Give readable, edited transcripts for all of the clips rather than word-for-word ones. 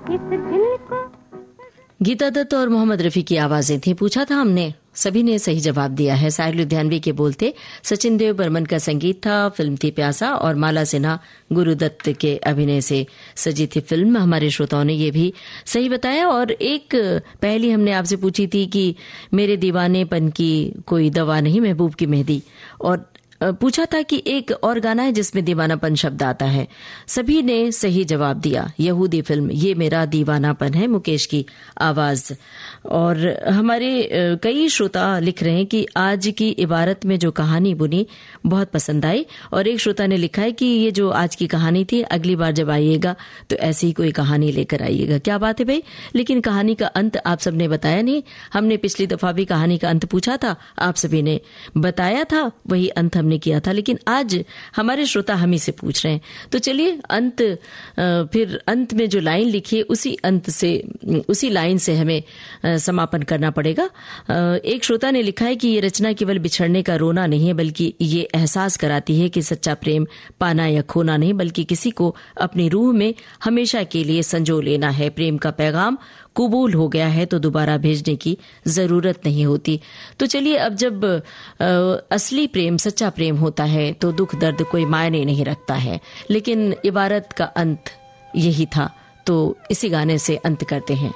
इस दिल को। गीता दत्त और मोहम्मद रफी की आवाजें थी। पूछा था हमने, सभी ने सही जवाब दिया है। साहिर लुधियानवी के बोलते, सचिन देव बर्मन का संगीत था। फिल्म थी प्यासा और माला सिन्हा गुरुदत्त के अभिनय से सजी थी फिल्म। हमारे श्रोताओं ने ये भी सही बताया। और एक पहली हमने आपसे पूछी थी कि मेरे दीवानेपन की कोई दवा नहीं, महबूब की मेहंदी। और पूछा था कि एक और गाना है जिसमें दीवानापन शब्द आता है। सभी ने सही जवाब दिया। यहूदी फिल्म ये मेरा दीवानापन है, मुकेश की आवाज। और हमारे कई श्रोता लिख रहे हैं कि आज की इबारत में जो कहानी बुनी बहुत पसंद आई। और एक श्रोता ने लिखा है कि ये जो आज की कहानी थी, अगली बार जब आइएगा तो ऐसी ही कोई कहानी लेकर आइएगा। क्या बात है भाई, लेकिन कहानी का अंत आप सबने बताया नहीं। हमने पिछली दफा भी कहानी का अंत पूछा था, आप सभी ने बताया था, वही अंत हमने किया था। लेकिन आज हमारे श्रोता हम ही से पूछ रहे हैं, तो चलिए अंत, फिर अंत में जो लाइन लिखी है उसी लाइन से हमें समापन करना पड़ेगा। एक श्रोता ने लिखा है कि ये रचना केवल बिछड़ने का रोना नहीं है, बल्कि ये एहसास कराती है कि सच्चा प्रेम पाना या खोना नहीं, बल्कि किसी को अपनी रूह में हमेशा के लिए संजो लेना है। प्रेम का पैगाम कबूल हो गया है तो दोबारा भेजने की जरूरत नहीं होती। तो चलिए, अब जब असली प्रेम, सच्चा प्रेम होता है तो दुख दर्द कोई मायने नहीं रखता है। लेकिन इबारत का अंत यही था, तो इसी गाने से अंत करते हैं।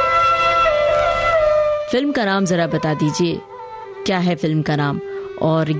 फिल्म का नाम जरा बता दीजिए, क्या है फिल्म का नाम? और